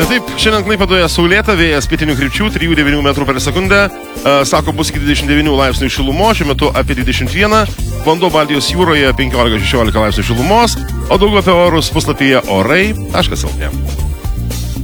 Taip, šiandien Klaipėdoje saulėta, vėjas pietinių krypčių, 3-9 metrų per sekundę, sako bus iki 29 laipsnių šilumos, šiuo metu apie 21, vanduo Baltijos jūroje 15-16 laipsnių šilumos, o daugiau apie orus puslapyje orai.lt.